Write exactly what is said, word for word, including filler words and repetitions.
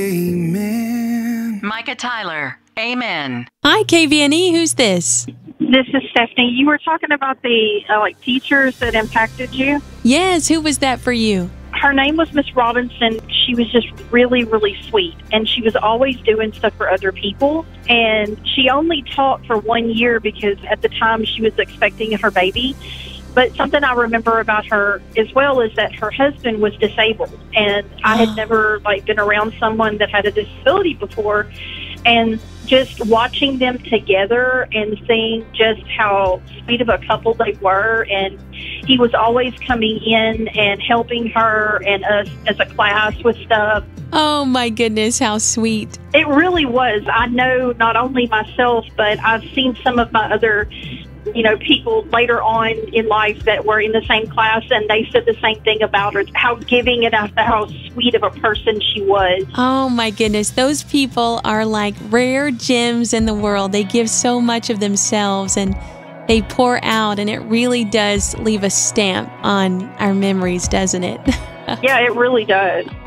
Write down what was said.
Amen. Micah Tyler, amen. Hi, K V N E. Who's this? This is Stephanie. You were talking about the uh, like teachers that impacted you. Yes, who was that for you? Her name was Miss Robinson. She was just really, really sweet, and she was always doing stuff for other people. And she only taught for one year because at the time she was expecting her baby. But something I remember about her as well is that her husband was disabled, and I had never like been around someone that had a disability before. And just watching them together and seeing just how sweet of a couple they were. And he was always coming in and helping her and us as a class with stuff. Oh, my goodness, how sweet. It really was. I know not only myself, but I've seen some of my other you know, people later on in life that were in the same class, and they said the same thing about her, how giving and how sweet of a person she was. Oh, my goodness. Those people are like rare gems in the world. They give so much of themselves, and they pour out, and it really does leave a stamp on our memories, doesn't it? Yeah, it really does.